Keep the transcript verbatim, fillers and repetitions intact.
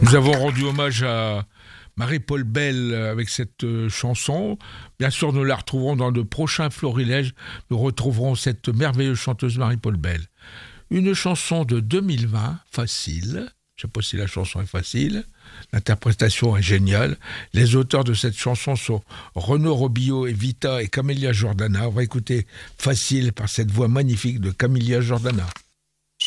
Nous avons rendu hommage à Marie-Paul Bell avec cette chanson. Bien sûr, nous la retrouverons dans le prochain Florilège. Nous retrouverons cette merveilleuse chanteuse Marie-Paul Bell. Une chanson de deux mille vingt, facile. Je ne sais pas si la chanson est facile. L'interprétation est géniale. Les auteurs de cette chanson sont Renaud Robillot et Vita et Camélia Jordana. On va écouter Facile par cette voix magnifique de Camélia Jordana.